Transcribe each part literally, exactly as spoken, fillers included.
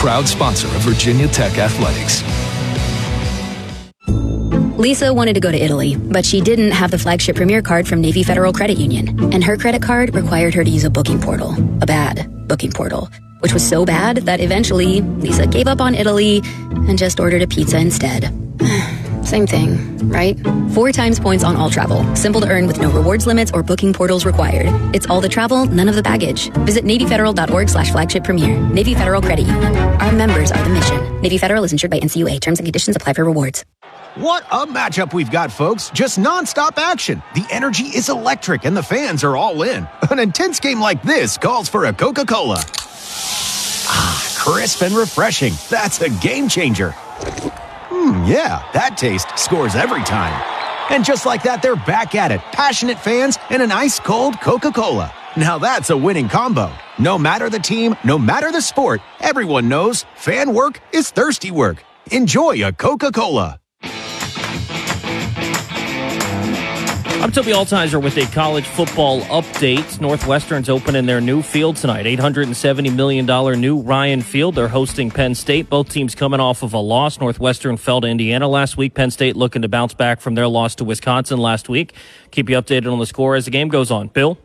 proud sponsor of Virginia Tech Athletics. Lisa wanted to go to Italy, but she didn't have the flagship Premier card from Navy Federal Credit Union, and her credit card required her to use a booking portal, a bad booking portal, which was so bad that eventually Lisa gave up on Italy and just ordered a pizza instead. Same thing, right? Four times points on all travel. Simple to earn with no rewards limits or booking portals required. It's all the travel, none of the baggage. Visit NavyFederal.org slash flagship premier. Navy Federal Credit Union. Our members are the mission. Navy Federal is insured by N C U A. Terms and conditions apply for rewards. What a matchup we've got, folks. Just nonstop action. The energy is electric and the fans are all in. An intense game like this calls for a Coca-Cola. Ah, crisp and refreshing. That's a game changer. Hmm, yeah, that taste scores every time. And just like that, they're back at it. Passionate fans and an ice-cold Coca-Cola. Now that's a winning combo. No matter the team, no matter the sport, everyone knows fan work is thirsty work. Enjoy a Coca-Cola. I'm Toby Altizer with a college football update. Northwestern's opening their new field tonight, eight hundred seventy million dollars new Ryan Field. They're hosting Penn State. Both teams coming off of a loss. Northwestern fell to Indiana last week. Penn State looking to bounce back from their loss to Wisconsin last week. Keep you updated on the score as the game goes on. Bill?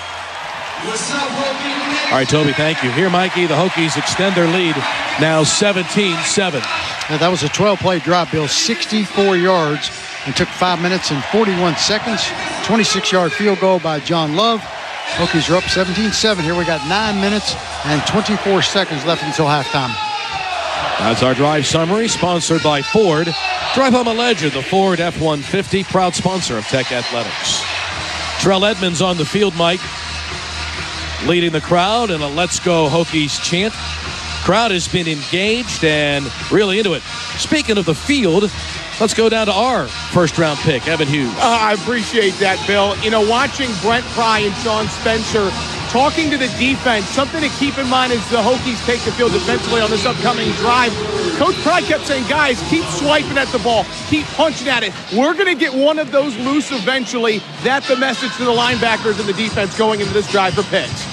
All right, Toby, thank you. Here, Mikey, the Hokies extend their lead, now seventeen seven. Yeah, that was a twelve-play drive, Bill, sixty-four yards, and took five minutes and forty-one seconds. twenty-six-yard field goal by John Love. Hokies are up seventeen seven. Here we got nine minutes and twenty-four seconds left until halftime. That's our drive summary, sponsored by Ford. Drive home a Legend, the Ford F one fifty, proud sponsor of Tech Athletics. Terrell Edmonds on the field, Mike, leading the crowd in a Let's Go Hokies chant. Crowd has been engaged and really into it. Speaking of the field, let's go down to our first-round pick, Evan Hughes. Uh, I appreciate that, Bill. You know, watching Brent Pry and Sean Spencer talking to the defense, something to keep in mind as the Hokies take the field defensively on this upcoming drive. Coach Pry kept saying, guys, keep swiping at the ball, keep punching at it. We're going to get one of those loose eventually. That's the message to the linebackers and the defense going into this drive for picks.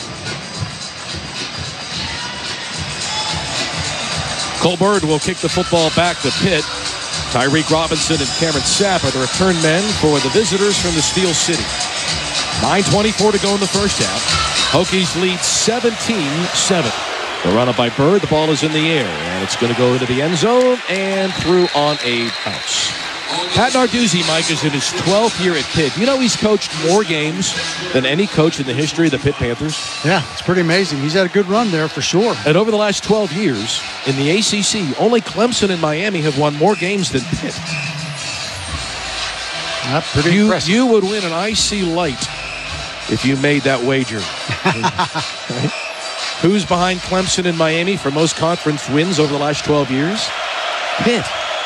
Cole Bird will kick the football back to Pitt. Tyreek Robinson and Cameron Sapp are the return men for the visitors from the Steel City. nine twenty-four to go in the first half. Hokies lead seventeen seven. The run up by Bird. The ball is in the air, and it's going to go into the end zone and through on a bounce. Pat Narduzzi, Mike, is in his twelfth year at Pitt. You know he's coached more games than any coach in the history of the Pitt Panthers. Yeah, it's pretty amazing. He's had a good run there for sure. And over the last twelve years, in the A C C, only Clemson and Miami have won more games than Pitt. That's pretty you, impressive. You would win an I C Light if you made that wager. Right? Who's behind Clemson and Miami for most conference wins over the last twelve years? Pitt.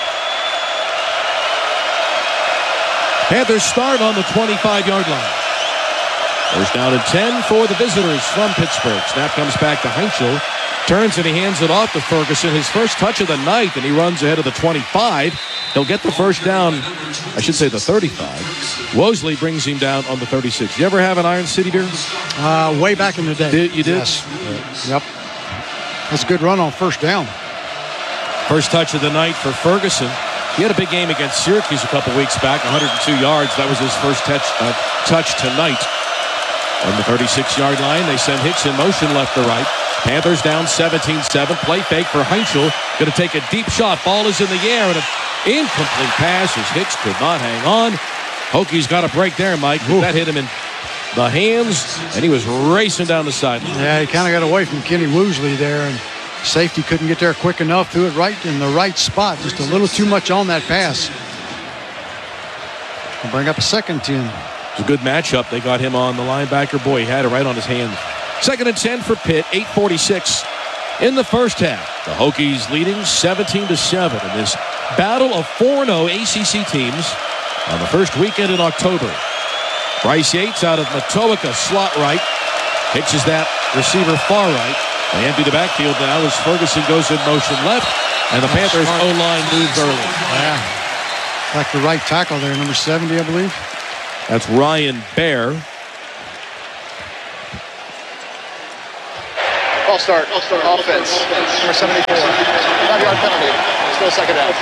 Panthers start on the twenty-five-yard line. First down and ten for the visitors from Pittsburgh. Snap comes back to Heinzel. Turns and he hands it off to Ferguson. His first touch of the night, and he runs ahead of the twenty-five. He'll get the first down, I should say the thirty-five. Wosley brings him down on the thirty-six. You ever have an Iron City beer? Uh, way back in the day. Did, you did? Yes. Yep. That's a good run on first down. First touch of the night for Ferguson. He had a big game against Syracuse a couple weeks back, one hundred two yards. That was his first touch, uh, touch tonight. On the thirty-six-yard line, they send Hicks in motion left to right. Panthers down seventeen seven. Play fake for Heinzel. Going to take a deep shot. Ball is in the air, and an incomplete pass as Hicks could not hang on. Hokies got a break there, Mike. That hit him in the hands, and he was racing down the sideline. Yeah, he kind of got away from Kenny Woosley there, and safety couldn't get there quick enough. Threw it right in the right spot. Just a little too much on that pass. We'll bring up a second ten. It was a good matchup. They got him on the linebacker. Boy, he had it right on his hand. Second and ten for Pitt. eight forty-six in the first half. The Hokies leading seventeen to seven in this battle of four and oh A C C teams on the first weekend in October. Bryce Yates out of Matoaka, slot right. Hicks is that receiver far right. They empty the backfield now as Ferguson goes in motion left, and the Panthers O-line moves early. Yeah. Like the right tackle there, number seventy, I believe. That's Ryan Baer. False start. False start. Offense. Number seventy-four. Five-yard penalty. Still second down.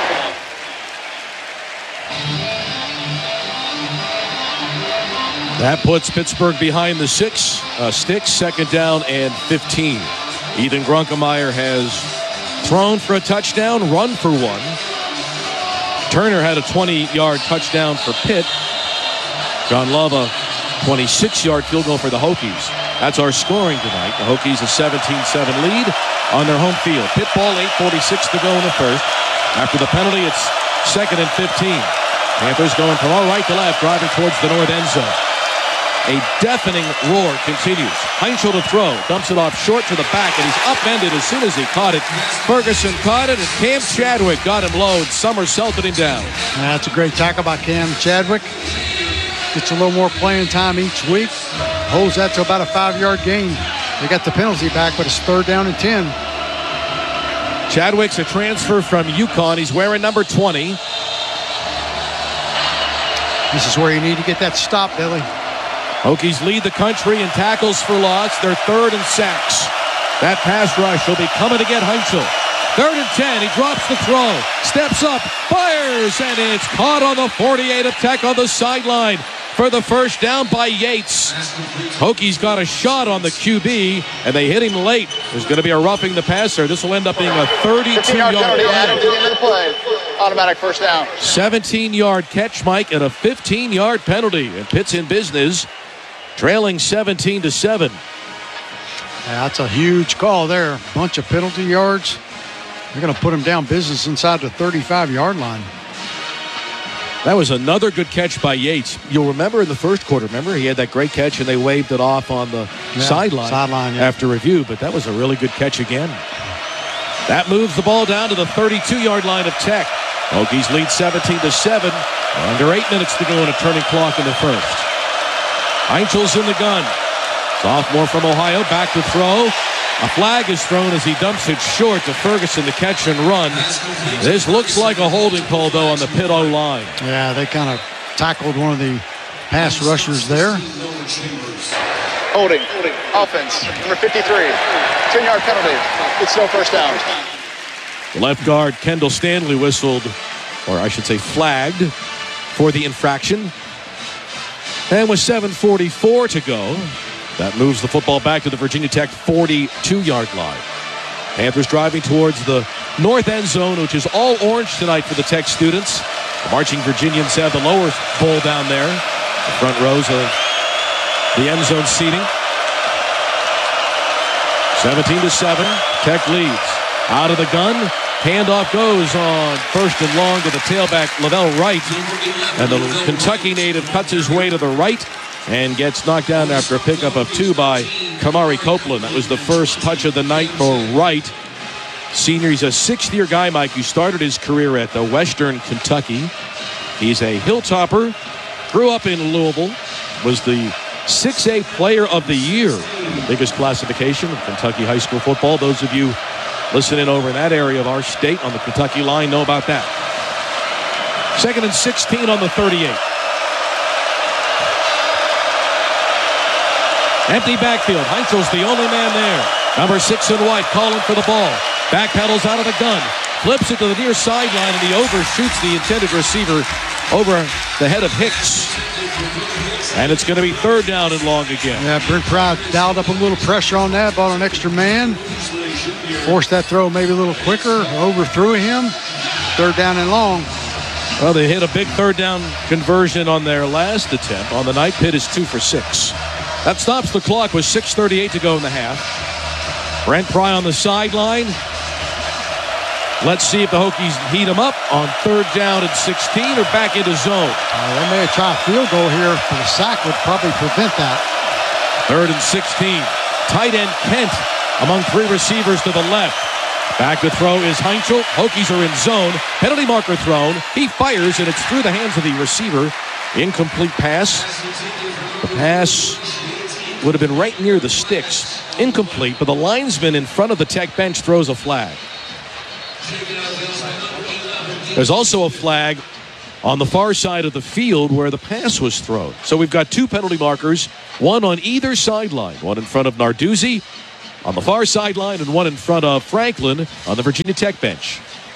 That puts Pittsburgh behind the six uh, sticks, second down and fifteen. Ethan Grunkemeyer has thrown for a touchdown, run for one. Turner had a twenty-yard touchdown for Pitt. John Love, a twenty-six-yard field goal for the Hokies. That's our scoring tonight. The Hokies a seventeen seven lead on their home field. Pitt ball, eight forty-six to go in the first. After the penalty, it's second and fifteen. Panthers going from all right to left, driving towards the north end zone. A deafening roar continues. Heinzel to throw, dumps it off short to the back, and he's upended as soon as he caught it. Ferguson caught it, and Cam Chadwick got him low and somersaulted him down. That's a great tackle by Cam Chadwick. Gets a little more playing time each week. Holds that to about a five-yard gain. They got the penalty back, but it's third down and ten. Chadwick's a transfer from UConn. He's wearing number twenty. This is where you need to get that stop, Billy. Hokies lead the country in tackles for loss. They're third in sacks. That pass rush will be coming to get Heinzel. Third and ten. He drops the throw. Steps up. Fires. And it's caught on the forty-eight. Attack on the sideline for the first down by Yates. Hokies got a shot on the Q B, and they hit him late. There's going to be a roughing the passer. This will end up being a thirty-two-yard penalty added to the end of the play. Automatic first down. seventeen-yard catch, Mike, and a fifteen-yard penalty. And Pitt's in business, trailing seventeen to seven. Yeah, that's a huge call there. Bunch of penalty yards. They're going to put him down business inside the thirty-five-yard line. That was another good catch by Yates. You'll remember in the first quarter, remember, he had that great catch and they waved it off on the yeah, sideline, sideline yeah. after review, but that was a really good catch again. That moves the ball down to the thirty-two-yard line of Tech. Hokies lead seventeen to seven. Under eight minutes to go in a turning clock in the first. Heinzel's in the gun. Sophomore from Ohio, back to throw. A flag is thrown as he dumps it short to Ferguson to catch and run. This looks like a holding call, though, on the Pitt O-line. Yeah, they kind of tackled one of the pass rushers there. Holding. Holding. Offense. Number fifty-three. ten-yard penalty. It's still first down. Left guard Kendall Stanley whistled, or I should say flagged, for the infraction. And with seven forty-four to go, that moves the football back to the Virginia Tech forty-two-yard line. Panthers driving towards the north end zone, which is all orange tonight for the Tech students. The marching Virginians have the lower bowl down there. The front rows of the end zone seating. seventeen to seven. Tech leads. Out of the gun. Handoff goes on first and long to the tailback, Lavelle Wright. And the Kentucky native cuts his way to the right and gets knocked down after a pickup of two by Kamari Copeland. That was the first touch of the night for Wright. Senior, he's a sixth-year guy, Mike, who started his career at the Western Kentucky. He's a Hilltopper, grew up in Louisville, was the six A Player of the Year, the biggest classification of Kentucky high school football. Those of you listening over in that area of our state on the Kentucky line know about that. Second and sixteen on the thirty-eight. Empty backfield. Heinzel's the only man there. Number six in white calling for the ball. Backpedals out of the gun. Flips it to the near sideline, and he overshoots the intended receiver over the head of Hicks. And it's going to be third down and long again. Yeah, Brent Pry dialed up a little pressure on that, bought an extra man. Forced that throw maybe a little quicker, overthrew him. Third down and long. Well, they hit a big third down conversion on their last attempt. On the night, Pitt is two for six. That stops the clock with six thirty-eight to go in the half. Brent Pry on the sideline. Let's see if the Hokies heat him up on third down and sixteen or back into zone. Uh, they may have tried a field goal here, but a sack would probably prevent that. Third and sixteen. Tight end Kent among three receivers to the left. Back to throw is Heinzel. Hokies are in zone. Penalty marker thrown. He fires, and it's through the hands of the receiver. Incomplete pass. The pass would have been right near the sticks. Incomplete, but the linesman in front of the Tech bench throws a flag. There's also a flag on the far side of the field where the pass was thrown. So we've got two penalty markers, one on either sideline, one in front of Narduzzi on the far sideline and one in front of Franklin on the Virginia Tech bench.